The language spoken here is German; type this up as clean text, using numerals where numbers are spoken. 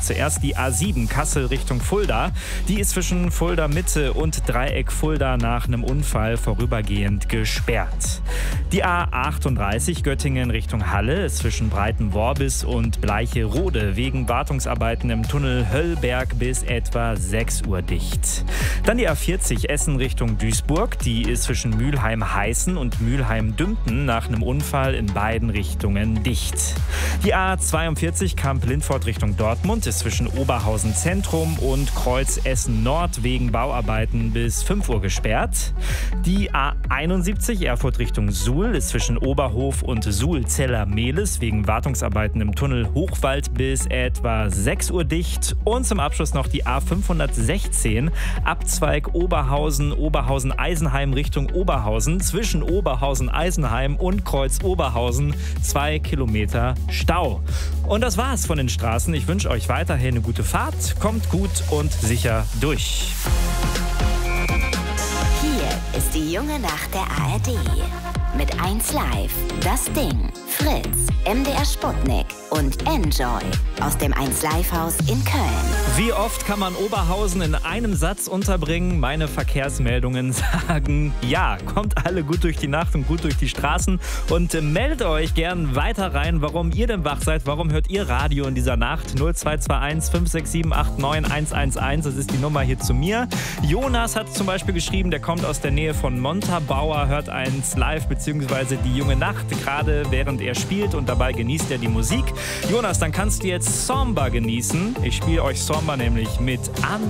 Zuerst die A7 Kassel Richtung Fulda. Die ist zwischen Fulda Mitte und Dreieck Fulda nach einem Unfall vorübergehend gesperrt. Die A38 Göttingen Richtung Halle ist zwischen Breitenworbis und Bleicherode wegen Wartungsarbeiten im Tunnel Höllberg bis etwa 6 Uhr dicht. Dann die A40 Essen Richtung Duisburg. Die ist zwischen Mülheim-Heißen und Mülheim-Dümpten nach einem Unfall in beiden Richtungen dicht. Die A42 Kamp-Lindfort Richtung Dortmund ist zwischen Oberhausen Zentrum und Kreuz Essen Nord wegen Bauarbeiten bis 5 Uhr gesperrt. Die A71 Erfurt Richtung Suhl ist zwischen Oberhof und Suhl-Zeller-Mehlis wegen Wartungsarbeiten im Tunnel Hochwald bis etwa 6 Uhr dicht. Und zum Abschluss noch die A516 Abzweig Oberhausen-Eisenheim Richtung Oberhausen zwischen Oberhausen-Eisenheim und Kreuz Oberhausen 2 Kilometer Stau. Und das war's von den Straßen. Ich wünsche euch weiterhin eine gute Fahrt. Kommt gut und sicher durch. Hier ist die junge Nacht der ARD. Mit 1Live, Das Ding, Fritz, MDR Sputnik und Enjoy aus dem 1Live-Haus in Köln. Wie oft kann man Oberhausen in einem Satz unterbringen? Meine Verkehrsmeldungen sagen, ja, kommt alle gut durch die Nacht und gut durch die Straßen und meldet euch gern weiter rein, warum ihr denn wach seid, warum hört ihr Radio in dieser Nacht? 0221 567 89 111, das ist die Nummer hier zu mir. Jonas hat zum Beispiel geschrieben, der kommt aus der Nähe von Montabaur, hört 1Live bzw. die junge Nacht, gerade während er spielt und dabei genießt er die Musik. Jonas, dann kannst du jetzt Samba genießen. Ich spiele euch Samba nämlich mit An